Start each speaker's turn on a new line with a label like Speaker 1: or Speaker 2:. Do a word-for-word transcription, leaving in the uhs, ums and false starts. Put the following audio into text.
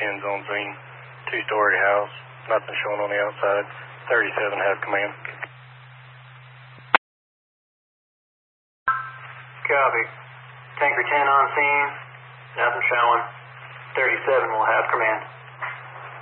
Speaker 1: ten's on scene. Two-story house. Nothing showing on the outside. thirty-seven have command.
Speaker 2: Copy. Tanker ten on scene. Nothing showing. thirty-seven will have command.